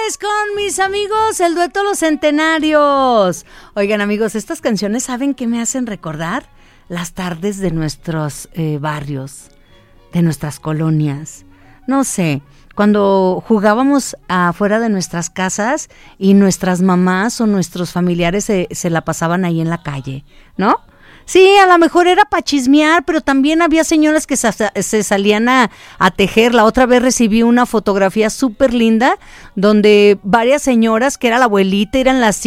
viernes con mis amigos, el dueto Los Centenarios. Oigan, amigos, estas canciones, ¿saben qué me hacen recordar? Las tardes de nuestros barrios, de nuestras colonias. No sé, cuando jugábamos afuera de nuestras casas y nuestras mamás o nuestros familiares se la pasaban ahí en la calle, ¿no? Sí, a lo mejor era para chismear, pero también había señoras que se salían a tejer. La otra vez recibí una fotografía súper linda donde varias señoras, que era la abuelita, eran las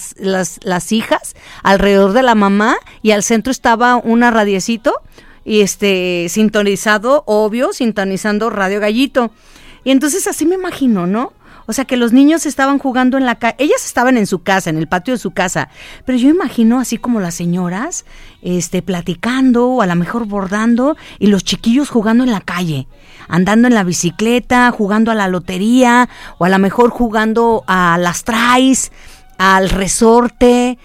hijas alrededor de la mamá, y al centro estaba una radiecito y sintonizado, obvio, sintonizando Radio Gallito. Y entonces así me imagino, ¿no? O sea, que los niños estaban jugando en la calle. Ellas estaban en su casa, en el patio de su casa. Pero yo imagino así como las señoras platicando o a lo mejor bordando, y los chiquillos jugando en la calle, andando en la bicicleta, jugando a la lotería, o a lo mejor jugando a las traes, al resorte,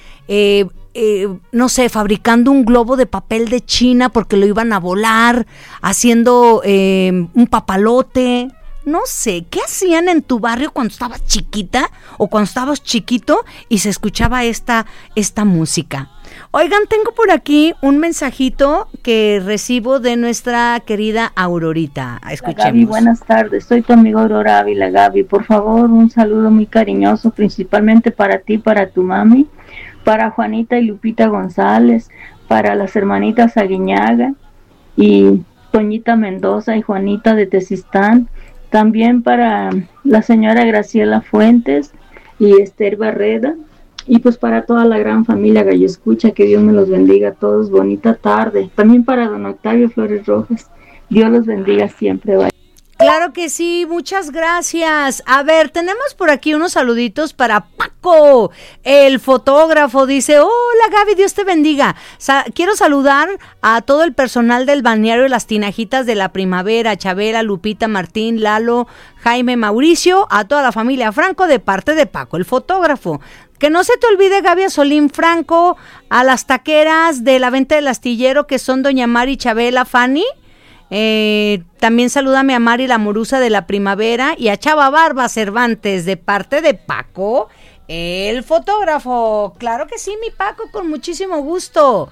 no sé, fabricando un globo de papel de China porque lo iban a volar, haciendo un papalote. No sé, ¿qué hacían en tu barrio cuando estabas chiquita o cuando estabas chiquito y se escuchaba esta música? Oigan, tengo por aquí un mensajito que recibo de nuestra querida Aurorita. Escuchemos. Gaby, buenas tardes. Soy tu amiga Aurora Ávila. Gaby, por favor, un saludo muy cariñoso, principalmente para ti, para tu mami, para Juanita y Lupita González, para las hermanitas Aguiñaga y Toñita Mendoza y Juanita de Tezistán. También para la señora Graciela Fuentes y Esther Barreda, y pues para toda la gran familia Gallo Escucha, que Dios me los bendiga a todos, bonita tarde. También para don Octavio Flores Rojas, Dios los bendiga siempre. Bye. Claro que sí, muchas gracias. A ver, tenemos por aquí unos saluditos para Paco, el fotógrafo. Dice: hola Gaby, Dios te bendiga. Quiero saludar a todo el personal del balneario Las Tinajitas de la Primavera, Chabela, Lupita, Martín, Lalo, Jaime, Mauricio, a toda la familia Franco de parte de Paco, el fotógrafo. Que no se te olvide, Gaby, a Solín Franco, a las taqueras de la venta del astillero, que son doña Mari, Chabela, Fanny. También salúdame a Mari la Morusa de la Primavera y a Chava Barba Cervantes de parte de Paco, el fotógrafo. Claro que sí, mi Paco, con muchísimo gusto.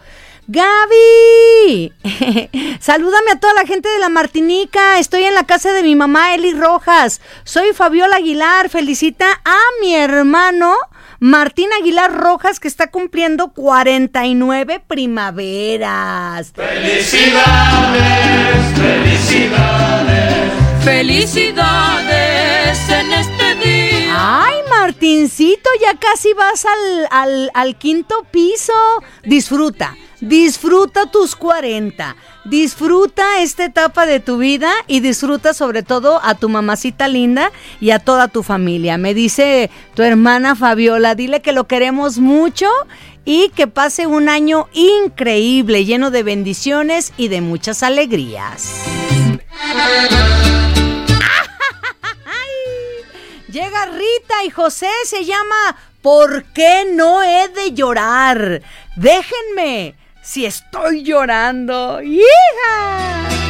Gaby, salúdame a toda la gente de la Martinica. Estoy en la casa de mi mamá Eli Rojas. Soy Fabiola Aguilar. Felicita a mi hermano Martín Aguilar Rojas, que está cumpliendo 49 primaveras. ¡Felicidades! ¡Felicidades! ¡Felicidades en este día! ¡Ay, Martincito! Ya casi vas al quinto piso. Disfruta tus 40. Disfruta esta etapa de tu vida y disfruta sobre todo a tu mamacita linda y a toda tu familia. Me dice tu hermana Fabiola, dile que lo queremos mucho y que pase un año increíble, lleno de bendiciones y de muchas alegrías. Llega Rita y José, se llama ¿Por qué no he de llorar? Déjenme si estoy llorando. ¡Hija!